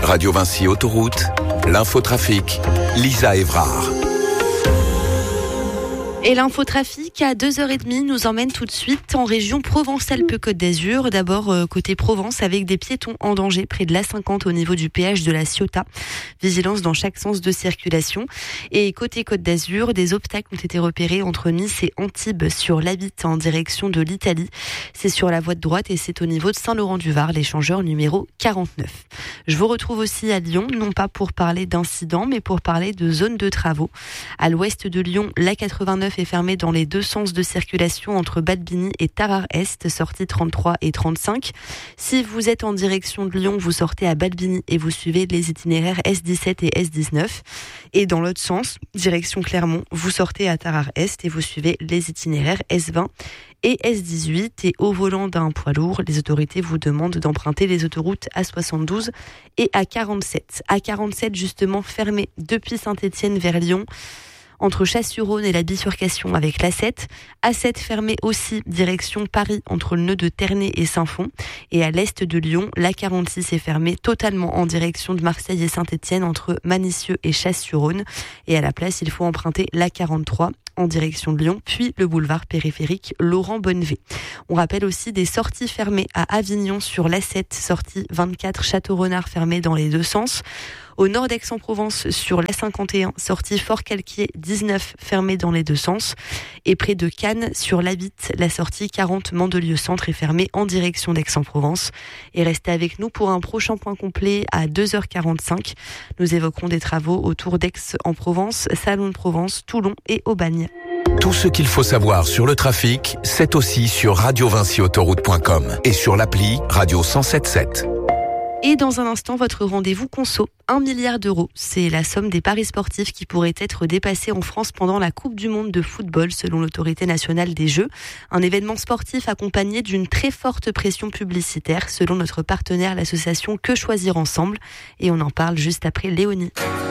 Radio Vinci Autoroute, l'infotrafic, Lisa Évrard. Et l'infotrafic à 2h30 nous emmène tout de suite en région Provence-Alpes-Côte d'Azur. D'abord côté Provence avec des piétons en danger près de l'A50 au niveau du péage de la Ciotat. Vigilance dans chaque sens de circulation. Et côté Côte d'Azur, des obstacles ont été repérés entre Nice et Antibes sur l'A8 en direction de l'Italie. C'est sur la voie de droite et c'est au niveau de Saint-Laurent-du-Var, l'échangeur numéro 49. Je vous retrouve aussi à Lyon, non pas pour parler d'incidents, mais pour parler de zones de travaux. À l'ouest de Lyon, l'A89 est fermé dans les deux sens de circulation entre Balbigny et Tarare-Est, sortie 33 et 35. Si vous êtes en direction de Lyon, vous sortez à Balbigny et vous suivez les itinéraires S17 et S19. Et dans l'autre sens, direction Clermont, vous sortez à Tarare-Est et vous suivez les itinéraires S20 et S18. Et au volant d'un poids lourd, les autorités vous demandent d'emprunter les autoroutes A72 et A47. A47 justement fermée depuis Saint-Étienne vers Lyon, entre Chasse-sur-Rhône et la bifurcation avec l'A7. A7 fermé aussi direction Paris entre le nœud de Ternay et Saint-Fond. Et à l'est de Lyon, l'A46 est fermée totalement en direction de Marseille et Saint-Étienne entre Manicieux et Chasse-sur-Rhône. Et à la place, il faut emprunter l'A43 en direction de Lyon, puis le boulevard périphérique Laurent-Bonnevet. On rappelle aussi des sorties fermées à Avignon sur l'A7, sortie 24 Château-Renard fermée dans les deux sens. Au nord d'Aix-en-Provence, sur l'A51, sortie Fort-Calquier 19 fermée dans les deux sens. Et près de Cannes, sur l'A8, la sortie 40 Mandelieu-Centre est fermée en direction d'Aix-en-Provence. Et restez avec nous pour un prochain point complet à 2h45. Nous évoquerons des travaux autour d'Aix-en-Provence, Salon de Provence, Toulon et Aubagne. Tout ce qu'il faut savoir sur le trafic, c'est aussi sur radiovinciautoroute.com et sur l'appli Radio 107.7. Et dans un instant, votre rendez-vous conso, 1 milliard d'euros. C'est la somme des paris sportifs qui pourraient être dépassés en France pendant la Coupe du Monde de football, selon l'autorité nationale des Jeux. Un événement sportif accompagné d'une très forte pression publicitaire, selon notre partenaire, l'association Que Choisir Ensemble. Et on en parle juste après Léonie.